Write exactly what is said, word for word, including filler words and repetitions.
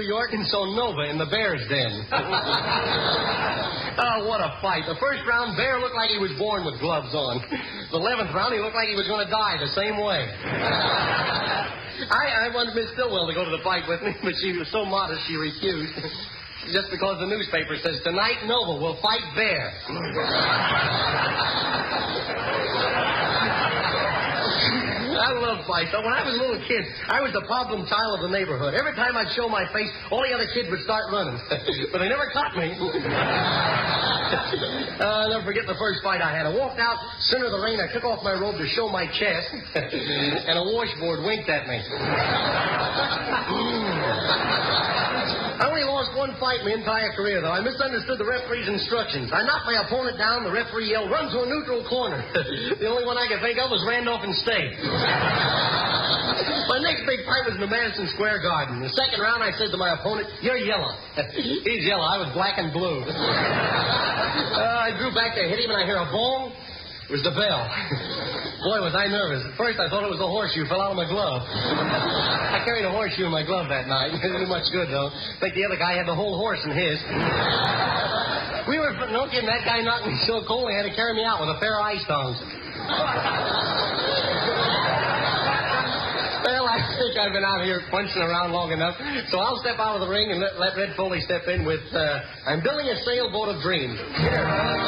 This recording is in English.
York and saw Nova in the Bear's Den. Oh, what a fight. The first round, Bear looked like he was born with gloves on. The eleventh round, he looked like he was going to die the same way. I, I wanted Miss Stillwell to go to the fight with me, but she was so modest she refused. Just because the newspaper says, tonight Nova will fight Bear. I love fights. When I was a little kid, I was the problem child of the neighborhood. Every time I'd show my face, all the other kids would start running. But they never caught me. uh, I'll never forget the first fight I had. I walked out, center of the ring. I took off my robe to show my chest, and a washboard winked at me. I only lost one fight in my entire career, though. I misunderstood the referee's instructions. I knocked my opponent down. The referee yelled, run to a neutral corner. The only one I could think of was Randolph and State. My next big fight was in the Madison Square Garden. The second round, I said to my opponent, you're yellow. He's yellow. I was black and blue. uh, I drew back to hit him, and I hear a bong. It was the bell. Boy, was I nervous. At first, I thought it was the horseshoe fell out of my glove. I carried a horseshoe in my glove that night. It didn't do much good, though. I think the other guy had the whole horse in his. We were, no kidding, that guy knocked me so cold, he had to carry me out with a pair of ice tongs. Well, I think I've been out here punching around long enough, so I'll step out of the ring and let, let Red Foley step in with, uh, I'm building a sailboat of dreams. Here.